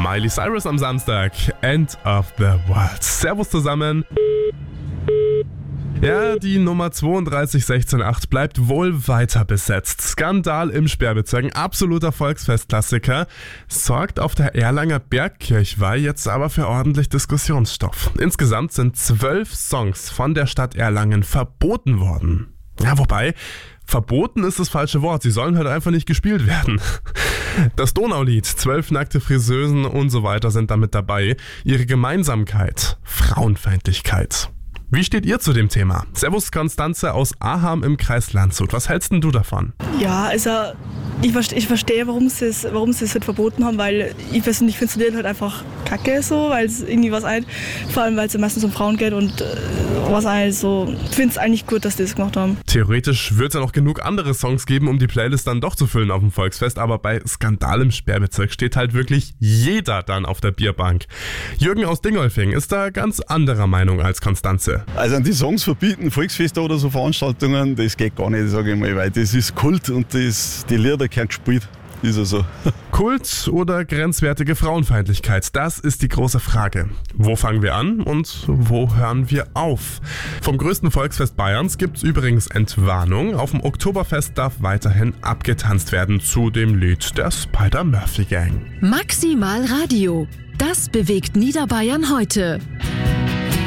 Miley Cyrus am Samstag. End of the World. Servus zusammen. Ja, die Nummer 32168 bleibt wohl weiter besetzt. Skandal im Sperrbezirk, ein absoluter Volksfestklassiker, sorgt auf der Erlanger Bergkirchweih jetzt aber für ordentlich Diskussionsstoff. Insgesamt sind 12 Songs von der Stadt Erlangen verboten worden. Ja, wobei, verboten ist das falsche Wort, sie sollen halt einfach nicht gespielt werden. Das Donaulied, 12 nackte Friseusen und so weiter sind damit dabei. Ihre Gemeinsamkeit, Frauenfeindlichkeit. Wie steht ihr zu dem Thema? Servus Konstanze aus Aham im Kreis Landshut. Was hältst denn du davon? Ja, also ich verstehe, warum sie es halt verboten haben, weil ich persönlich finde es halt einfach kacke so, weil es irgendwie was ein, vor allem weil es ja meistens um Frauen geht und was also, ich finde es eigentlich gut, dass die das gemacht haben. Theoretisch wird es ja noch genug andere Songs geben, um die Playlist dann doch zu füllen auf dem Volksfest, aber bei Skandal im Sperrbezirk steht halt wirklich jeder dann auf der Bierbank. Jürgen aus Dingolfing ist da ganz anderer Meinung als Konstanze. Also an die Songs verbieten, Volksfeste oder so Veranstaltungen, das geht gar nicht, sage ich mal, weil das ist Kult und die Lieder gehören gespielt. Ist er so. Kult oder grenzwertige Frauenfeindlichkeit? Das ist die große Frage. Wo fangen wir an und wo hören wir auf? Vom größten Volksfest Bayerns gibt's übrigens Entwarnung. Auf dem Oktoberfest darf weiterhin abgetanzt werden zu dem Lied der Spider-Murphy Gang. Maximal Radio. Das bewegt Niederbayern heute.